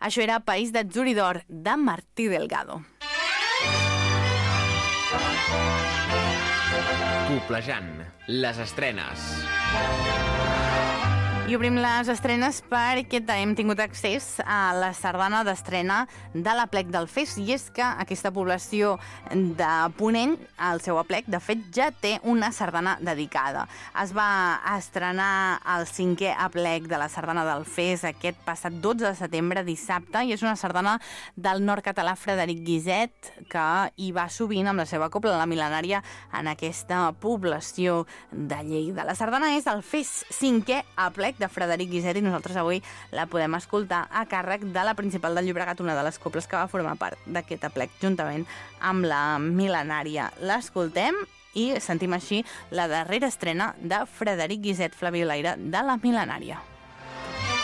Això era País d'Atzuridor, de Martí Delgado. Poblejant, les estrenes. I obrim les estrenes perquè hem tingut accés a la sardana d'estrena de l'Aplec del Fes, i és que aquesta població de Ponent, el seu aplec, de fet, ja té una sardana dedicada. Es va estrenar el 5è aplec de la sardana del Fes aquest passat 12 de setembre, dissabte, i és una sardana del nord català Frederic Guiset, que hi va sovint amb la seva cobla, la mil·lenària, en aquesta població de Lleida. La sardana és el Fes 5è aplec de Frederic Guiset, i nosaltres avui la podem escoltar a càrrec de la Principal del Llobregat, una de les cobles que va formar part d'aquest aplec juntament amb la mil·lenària. L'escoltem i sentim així la darrera estrena de Frederic Guiset Flabiolaire de la mil·lenària.